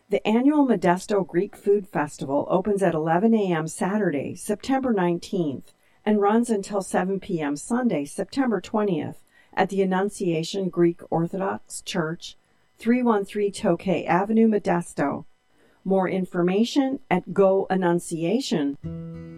The annual Modesto Greek Food Festival opens at 11 a.m. Saturday, September 19th, and runs until 7 p.m. Sunday, September 20th, at the Annunciation Greek Orthodox Church, 313 Tokay Avenue, Modesto. More information at Go Annunciation.